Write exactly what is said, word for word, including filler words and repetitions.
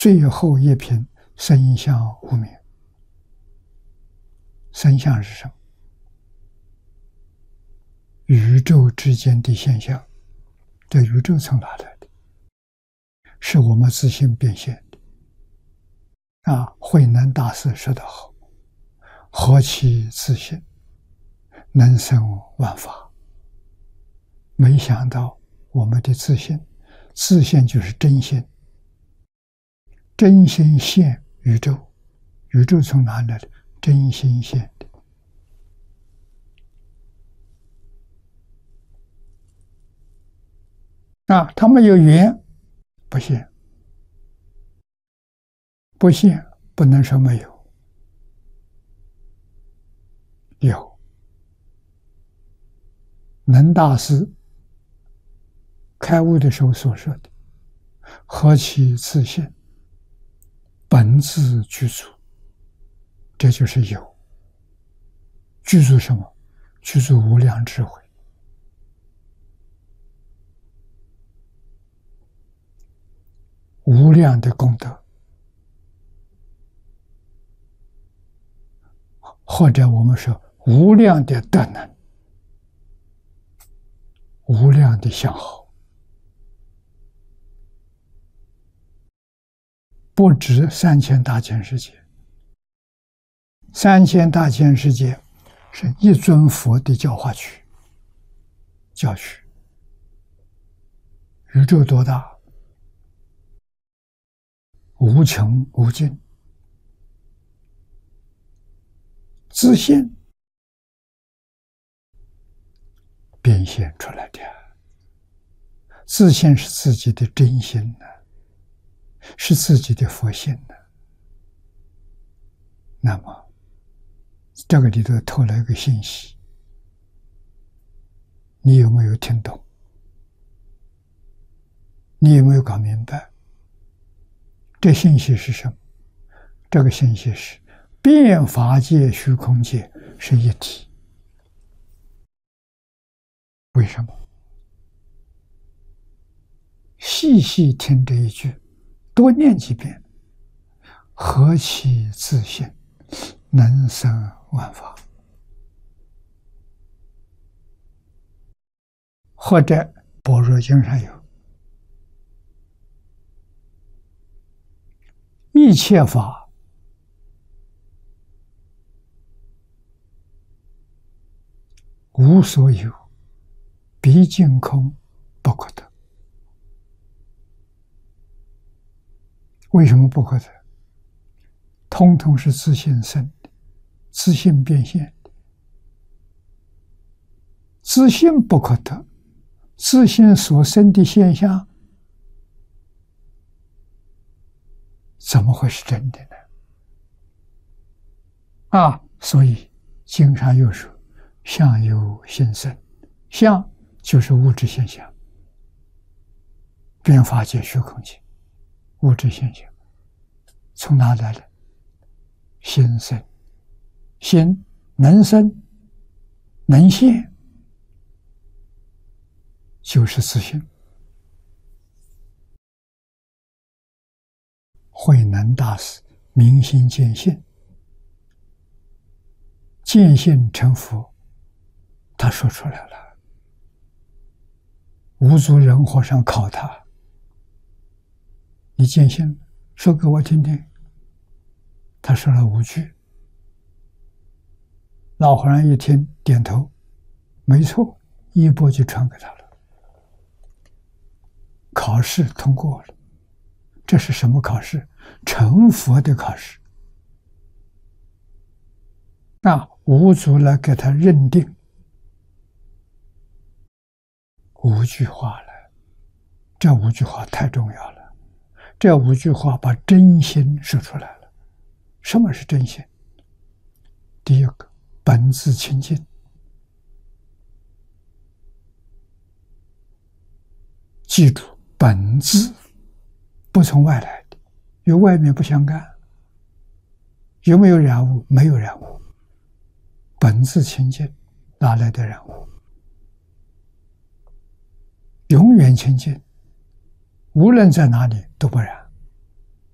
最后一品生相无明。生相是什么？宇宙之间的现象。这宇宙从哪来的？是我们自性变现的。啊，慧能大师说得好：“何其自性，能生万法。”没想到我们的自性，自性就是真心，真心现宇宙，宇宙从哪来的？真心现的。啊，它没有缘，不现，不现不能说没有，有。能大师开悟的时候所说的：“何其自性，本自具足。”这就是有。具足什么？具足无量智慧。无量的功德，或者我们说无量的德能，无量的相好，不止三千大千世界。三千大千世界是一尊佛的教化区、教区。宇宙多大？无穷无尽，自性变现出来的。自性是自己的真心呢，是自己的佛性呢。那么这个里头透了一个信息，你有没有听懂？你有没有搞明白？这信息是什么？这个信息是变法界、虚空界是一体。为什么？细细听这一句，多念几遍。何其自性，能生万法。或者《般若经》上有：一切法无所有，毕竟空，不可得。为什么不可得？通通是自性生的，自性变现的。自性不可得，自性所生的现象怎么会是真的呢？啊，所以经上又说：“相由心生。”相就是物质现象，变法界、虚空界，物质现象从哪来的？心生，心能生能现，就是自性。慧能大师明心见性，见性成佛，他说出来了。无族人和尚考他：“你见性，说给我听听。”他说了五句。老和尚一听，点头，没错，一钵就传给他了。考试通过了。这是什么考试？成佛的考试。那五祖来给他认定五句话了。这五句话太重要了。这五句话把真心说出来了。什么是真心？第一个，本自清净。记住，本自不从外来的，与外面不相干。有没有染污？没有染污。本自清净，哪来的染污？永远清净，无论在哪里都不染。